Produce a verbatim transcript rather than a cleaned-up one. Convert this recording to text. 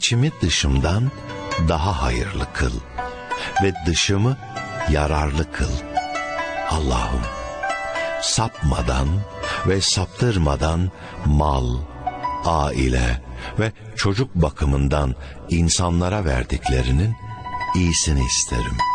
içimi dışımdan daha hayırlı kıl ve dışımı yararlı kıl. Allah'ım, sapmadan ve saptırmadan mal, aile ve çocuk bakımından insanlara verdiklerinin iyisini isterim.